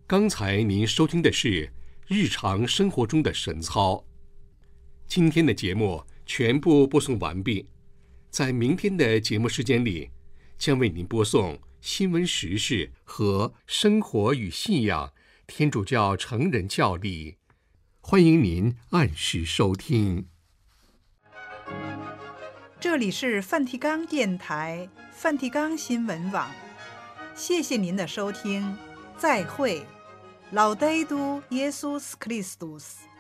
刚才您收听的是日常生活中的神操。今天的节目全部播送完毕，在明天的节目时间里，将为您播送新闻时事和生活与信仰天主教成人教理，欢迎您按时收听。 这里是梵蒂冈电台、梵蒂冈新闻网，谢谢您的收听，再会。Laudetur Jesus Christus。